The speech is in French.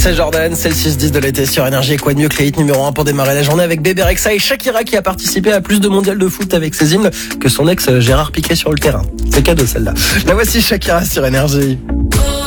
C'est Jordan, c'est le 6-10 de l'été sur Énergie. Et quoi de mieux que les hits numéro 1 pour démarrer la journée avec Bébé Rexha et Shakira qui a participé à plus de mondial de foot avec ses hymnes que son ex Gérard Piqué sur le terrain. C'est cadeau celle-là. La voici Shakira sur Énergie.